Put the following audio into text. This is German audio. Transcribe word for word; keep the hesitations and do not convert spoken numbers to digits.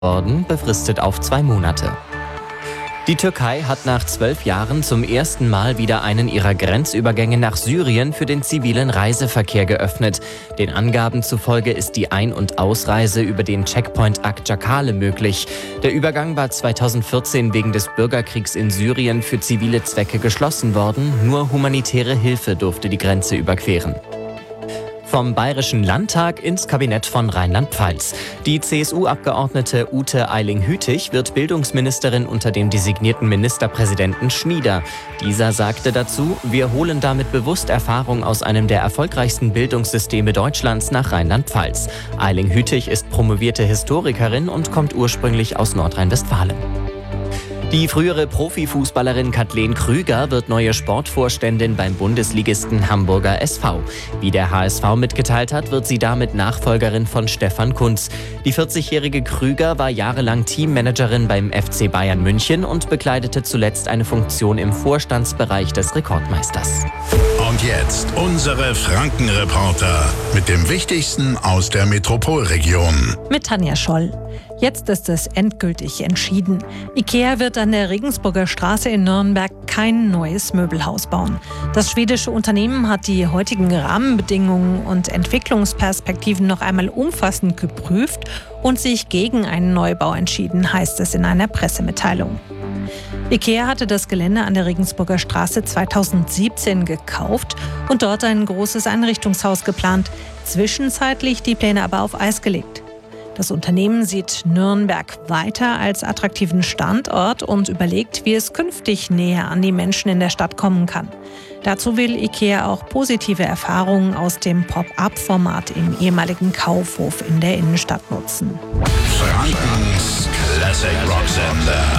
worden, befristet auf zwei Monate. Die Türkei hat nach zwölf Jahren zum ersten Mal wieder einen ihrer Grenzübergänge nach Syrien für den zivilen Reiseverkehr geöffnet. Den Angaben zufolge ist die Ein- und Ausreise über den Checkpoint Akçakale möglich. Der Übergang war zweitausendvierzehn wegen des Bürgerkriegs in Syrien für zivile Zwecke geschlossen worden. Nur humanitäre Hilfe durfte die Grenze überqueren. Vom Bayerischen Landtag ins Kabinett von Rheinland-Pfalz. Die C S U-Abgeordnete Ute Eiling-Hütig wird Bildungsministerin unter dem designierten Ministerpräsidenten Schnieder. Dieser sagte dazu, wir holen damit bewusst Erfahrung aus einem der erfolgreichsten Bildungssysteme Deutschlands nach Rheinland-Pfalz. Eiling-Hütig ist promovierte Historikerin und kommt ursprünglich aus Nordrhein-Westfalen. Die frühere Profifußballerin Kathleen Krüger wird neue Sportvorständin beim Bundesligisten Hamburger S V. Wie der H S V mitgeteilt hat, wird sie damit Nachfolgerin von Stefan Kuntz. Die vierzigjährige Krüger war jahrelang Teammanagerin beim F C Bayern München und bekleidete zuletzt eine Funktion im Vorstandsbereich des Rekordmeisters. Und jetzt unsere Franken-Reporter mit dem Wichtigsten aus der Metropolregion. Mit Tanja Scholl. Jetzt ist es endgültig entschieden. IKEA wird an der Regensburger Straße in Nürnberg kein neues Möbelhaus bauen. Das schwedische Unternehmen hat die heutigen Rahmenbedingungen und Entwicklungsperspektiven noch einmal umfassend geprüft und sich gegen einen Neubau entschieden, heißt es in einer Pressemitteilung. IKEA hatte das Gelände an der Regensburger Straße zweitausendsiebzehn gekauft und dort ein großes Einrichtungshaus geplant, zwischenzeitlich die Pläne aber auf Eis gelegt. Das Unternehmen sieht Nürnberg weiter als attraktiven Standort und überlegt, wie es künftig näher an die Menschen in der Stadt kommen kann. Dazu will IKEA auch positive Erfahrungen aus dem Pop-up-Format im ehemaligen Kaufhof in der Innenstadt nutzen. Frankens Classic Rock Sender.